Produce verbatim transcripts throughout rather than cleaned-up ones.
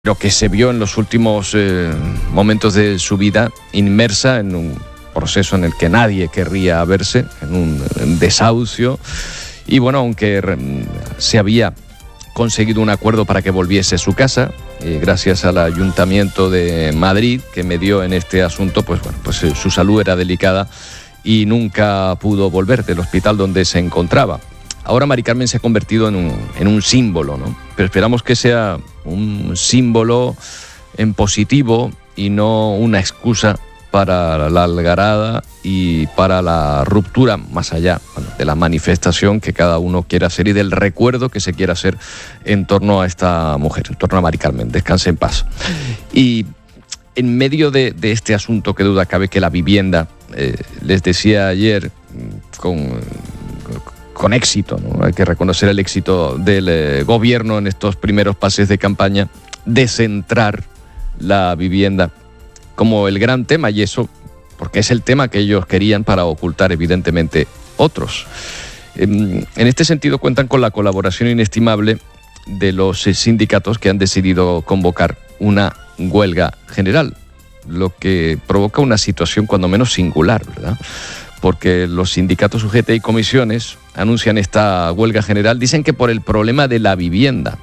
Lo que se vio en los últimos eh, momentos de su vida, inmersa en un proceso en el que nadie querría verse, en un en desahucio. Y bueno, aunque se había conseguido un acuerdo para que volviese a su casa, eh, gracias al Ayuntamiento de Madrid, que medió en este asunto, pues bueno, pues eh, su salud era delicada y nunca pudo volver del hospital donde se encontraba. Ahora Mari Carmen se ha convertido en un, en un símbolo, ¿no? Pero esperamos que sea un símbolo en positivo y no una excusa para la algarada y para la ruptura, más allá, bueno, de la manifestación que cada uno quiera hacer y del recuerdo que se quiera hacer en torno a esta mujer, en torno a Mari Carmen. Descanse en paz. Y en medio de, de este asunto, que duda cabe que la vivienda, eh, les decía ayer, con... con éxito, ¿no? Hay que reconocer el éxito del eh, gobierno en estos primeros pases de campaña de centrar la vivienda como el gran tema, y eso porque es el tema que ellos querían para ocultar evidentemente otros. En, en este sentido cuentan con la colaboración inestimable de los sindicatos que han decidido convocar una huelga general, lo que provoca una situación cuando menos singular, ¿verdad? Porque los sindicatos U G T y comisiones anuncian esta huelga general, dicen que por el problema de la vivienda.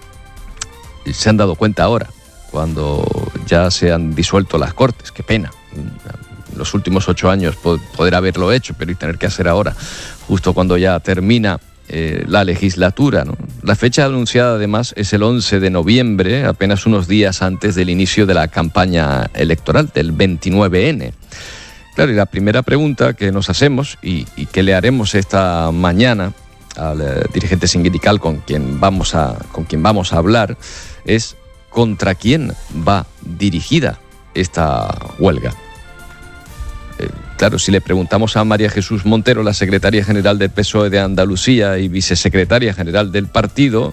Se han dado cuenta ahora, cuando ya se han disuelto las Cortes, qué pena. En los últimos ocho años poder haberlo hecho, pero y tener que hacer ahora, justo cuando ya termina eh, la legislatura, ¿no? La fecha anunciada además es el once de noviembre, apenas unos días antes del inicio de la campaña electoral, del veintinueve ene. Claro, y la primera pregunta que nos hacemos y, y que le haremos esta mañana al eh, dirigente sindical con quien vamos a, con quien vamos a hablar es ¿contra quién va dirigida esta huelga? Eh, claro, si le preguntamos a María Jesús Montero, la secretaria general del P S O E de Andalucía y vicesecretaria general del partido,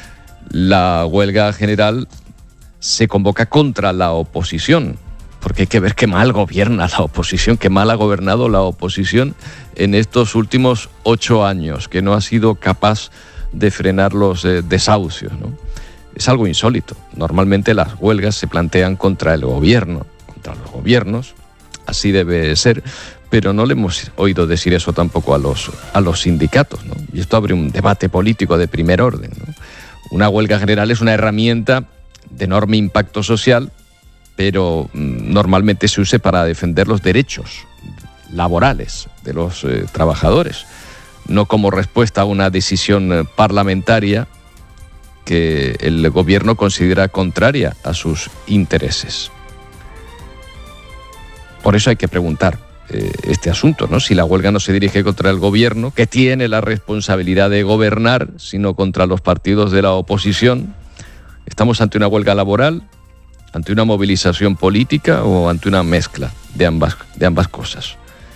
la huelga general se convoca contra la oposición. Porque hay que ver qué mal gobierna la oposición, qué mal ha gobernado la oposición en estos últimos ocho años, que no ha sido capaz de frenar los eh, desahucios, ¿no? Es algo insólito. Normalmente las huelgas se plantean contra el gobierno, contra los gobiernos, así debe ser, pero no le hemos oído decir eso tampoco a los, a los sindicatos, ¿no? Y esto abre un debate político de primer orden, ¿no? Una huelga general es una herramienta de enorme impacto social, pero normalmente se use para defender los derechos laborales de los eh, trabajadores, no como respuesta a una decisión parlamentaria que el gobierno considera contraria a sus intereses. Por eso hay que preguntar eh, este asunto, ¿no? Si la huelga no se dirige contra el gobierno, que tiene la responsabilidad de gobernar, sino contra los partidos de la oposición. ¿Estamos ante una huelga laboral, ante una movilización política o ante una mezcla de ambas, de ambas cosas?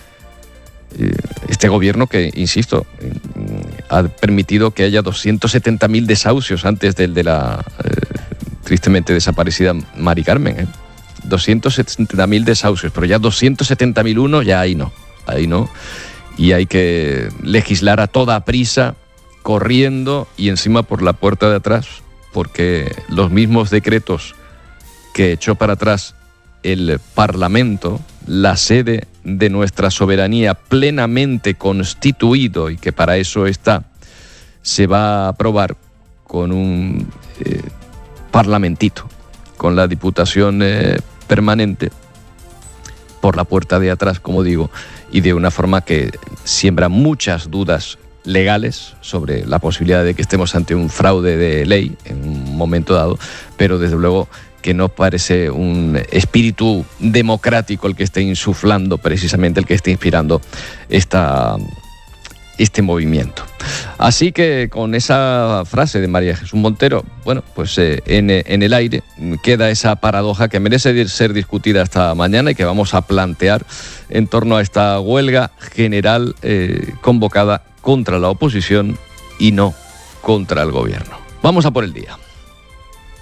Este gobierno que, insisto, ha permitido que haya doscientos setenta mil desahucios antes del de la eh, tristemente desaparecida Mari Carmen, ¿eh? doscientos setenta mil desahucios, pero ya doscientos setenta mil uno, ya ahí no, ahí no. Y hay que legislar a toda prisa, corriendo y encima por la puerta de atrás, porque los mismos decretos que echó para atrás el Parlamento, la sede de nuestra soberanía plenamente constituido y que para eso está, se va a aprobar con un eh, parlamentito, con la Diputación eh, permanente por la puerta de atrás, como digo, y de una forma que siembra muchas dudas legales sobre la posibilidad de que estemos ante un fraude de ley en un momento dado, pero desde luego que no parece un espíritu democrático el que esté insuflando, precisamente el que esté inspirando esta, este movimiento. Así que con esa frase de María Jesús Montero, bueno, pues eh, en, en el aire queda esa paradoja que merece ser discutida esta mañana y que vamos a plantear en torno a esta huelga general eh, convocada contra la oposición y no contra el gobierno. Vamos a por el día.